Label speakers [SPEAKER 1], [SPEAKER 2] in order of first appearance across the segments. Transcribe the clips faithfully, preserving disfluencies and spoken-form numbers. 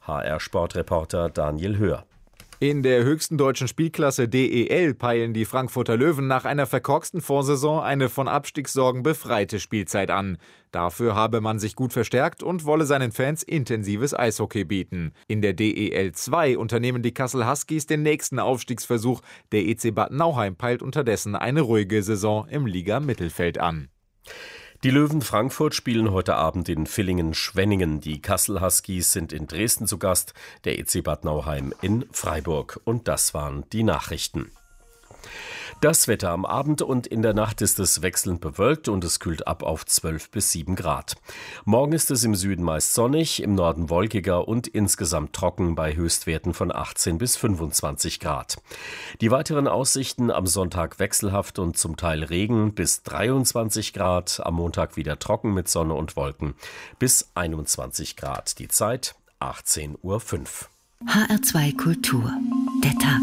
[SPEAKER 1] H R-Sportreporter Daniel Höhr.
[SPEAKER 2] In der höchsten deutschen Spielklasse D E L peilen die Frankfurter Löwen nach einer verkorksten Vorsaison eine von Abstiegssorgen befreite Spielzeit an. Dafür habe man sich gut verstärkt und wolle seinen Fans intensives Eishockey bieten. In der D E L zwei unternehmen die Kassel Huskies den nächsten Aufstiegsversuch. Der E C Bad Nauheim peilt unterdessen eine ruhige Saison im Liga-Mittelfeld an.
[SPEAKER 1] Die Löwen Frankfurt spielen heute Abend in Villingen-Schwenningen. Die Kassel Huskies sind in Dresden zu Gast, der E C Bad Nauheim in Freiburg. Und das waren die Nachrichten. Das Wetter am Abend und in der Nacht ist es wechselnd bewölkt und es kühlt ab auf zwölf bis sieben Grad. Morgen ist es im Süden meist sonnig, im Norden wolkiger und insgesamt trocken bei Höchstwerten von achtzehn bis fünfundzwanzig Grad. Die weiteren Aussichten: am Sonntag wechselhaft und zum Teil Regen bis dreiundzwanzig Grad, am Montag wieder trocken mit Sonne und Wolken bis einundzwanzig Grad. Die Zeit achtzehn Uhr fünf.
[SPEAKER 3] H R zwei Kultur. Der Tag.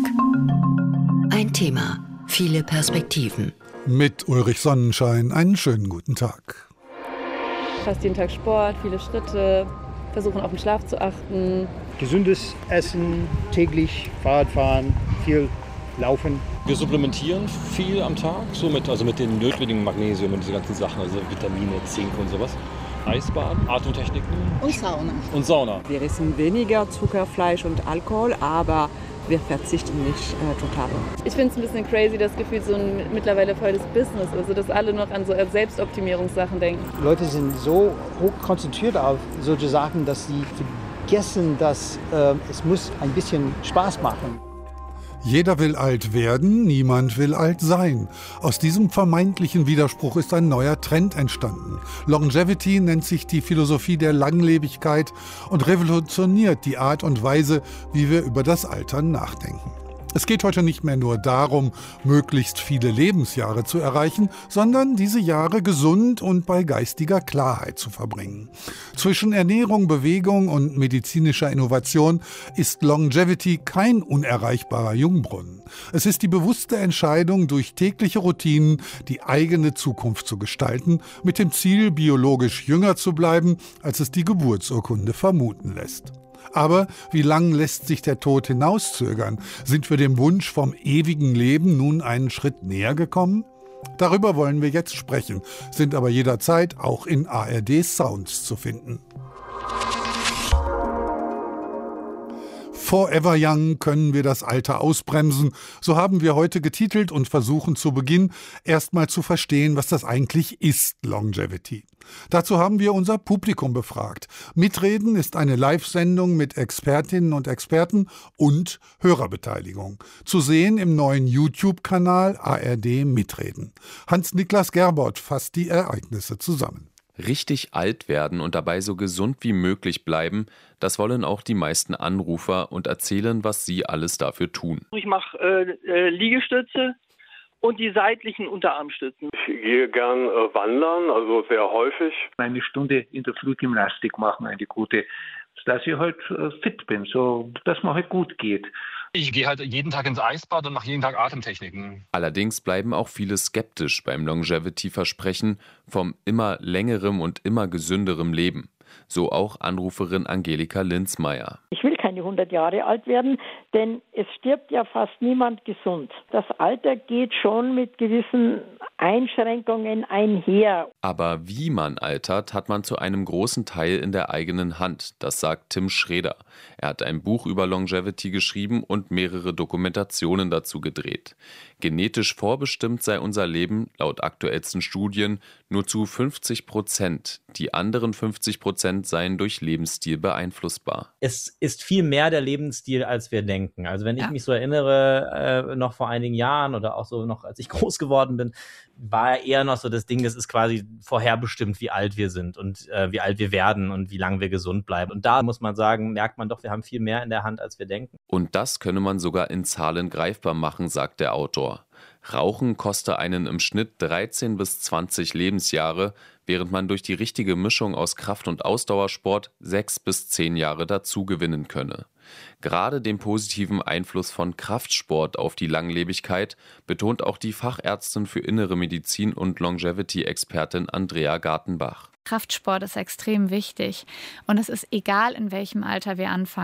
[SPEAKER 3] Ein Thema. Viele Perspektiven.
[SPEAKER 4] Mit Ulrich Sonnenschein einen schönen guten Tag.
[SPEAKER 5] Fast jeden Tag Sport, viele Schritte, versuchen auf den Schlaf zu achten.
[SPEAKER 6] Gesundes Essen, täglich Fahrradfahren, viel Laufen.
[SPEAKER 7] Wir supplementieren viel am Tag, so mit, also mit den notwendigen Magnesium und diese ganzen Sachen, also Vitamine, Zink und sowas. Eisbaden, Atemtechniken.
[SPEAKER 8] Und Sauna.
[SPEAKER 7] Und Sauna.
[SPEAKER 9] Wir essen weniger Zucker, Fleisch und Alkohol, aber wir verzichten nicht äh, total.
[SPEAKER 5] Ich finde es ein bisschen crazy, das Gefühl, so ein mittlerweile volles Business, also dass alle noch an so Selbstoptimierungssachen denken.
[SPEAKER 6] Leute sind so hoch konzentriert auf solche Sachen, dass sie vergessen, dass äh, es muss ein bisschen Spaß machen.
[SPEAKER 4] Jeder will alt werden, niemand will alt sein. Aus diesem vermeintlichen Widerspruch ist ein neuer Trend entstanden. Longevity nennt sich die Philosophie der Langlebigkeit und revolutioniert die Art und Weise, wie wir über das Altern nachdenken. Es geht heute nicht mehr nur darum, möglichst viele Lebensjahre zu erreichen, sondern diese Jahre gesund und bei geistiger Klarheit zu verbringen. Zwischen Ernährung, Bewegung und medizinischer Innovation ist Longevity kein unerreichbarer Jungbrunnen. Es ist die bewusste Entscheidung, durch tägliche Routinen die eigene Zukunft zu gestalten, mit dem Ziel, biologisch jünger zu bleiben, als es die Geburtsurkunde vermuten lässt. Aber wie lang lässt sich der Tod hinauszögern? Sind wir dem Wunsch vom ewigen Leben nun einen Schritt näher gekommen? Darüber wollen wir jetzt sprechen, sind aber jederzeit auch in A R D Sounds zu finden. Forever Young, können wir das Alter ausbremsen? So haben wir heute getitelt und versuchen zu Beginn erstmal zu verstehen, was das eigentlich ist, Longevity. Dazu haben wir unser Publikum befragt. Mitreden ist eine Live-Sendung mit Expertinnen und Experten und Hörerbeteiligung. Zu sehen im neuen YouTube-Kanal A R D Mitreden. Hans-Niklas Gerbert fasst die Ereignisse zusammen.
[SPEAKER 10] Richtig alt werden und dabei so gesund wie möglich bleiben, das wollen auch die meisten Anrufer und erzählen, was sie alles dafür tun.
[SPEAKER 11] Ich mache äh, Liegestütze und die seitlichen Unterarmstützen.
[SPEAKER 12] Ich gehe gern äh, wandern, also sehr häufig.
[SPEAKER 13] Eine Stunde in der Früh Gymnastik machen, eine gute, dass ich halt äh, fit bin, so dass mir halt gut geht.
[SPEAKER 14] Ich gehe halt jeden Tag ins Eisbad und mache jeden Tag Atemtechniken.
[SPEAKER 10] Allerdings bleiben auch viele skeptisch beim Longevity-Versprechen vom immer längerem und immer gesünderem Leben. So auch Anruferin Angelika Linzmeier.
[SPEAKER 15] Ich will keine hundert Jahre alt werden, denn es stirbt ja fast niemand gesund. Das Alter geht schon mit gewissen Einschränkungen einher.
[SPEAKER 10] Aber wie man altert, hat man zu einem großen Teil in der eigenen Hand. Das sagt Tim Schreder. Er hat ein Buch über Longevity geschrieben und mehrere Dokumentationen dazu gedreht. Genetisch vorbestimmt sei unser Leben, laut aktuellsten Studien, nur zu fünfzig Prozent. Die anderen fünfzig Prozent seien durch Lebensstil beeinflussbar.
[SPEAKER 16] Es ist viel mehr der Lebensstil, als wir denken. Also wenn ich ja. mich so erinnere, äh, noch vor einigen Jahren oder auch so noch, als ich groß geworden bin, war eher noch so das Ding, das ist quasi vorherbestimmt, wie alt wir sind und äh, wie alt wir werden und wie lange wir gesund bleiben. Und da muss man sagen, merkt man doch, wir haben viel mehr in der Hand, als wir denken.
[SPEAKER 10] Und das könne man sogar in Zahlen greifbar machen, sagt der Autor. Rauchen koste einen im Schnitt dreizehn bis zwanzig Lebensjahre, während man durch die richtige Mischung aus Kraft- und Ausdauersport sechs bis zehn Jahre dazu gewinnen könne. Gerade den positiven Einfluss von Kraftsport auf die Langlebigkeit betont auch die Fachärztin für Innere Medizin und Longevity-Expertin Andrea Gartenbach.
[SPEAKER 17] Kraftsport ist extrem wichtig und es ist egal, in welchem Alter wir anfangen.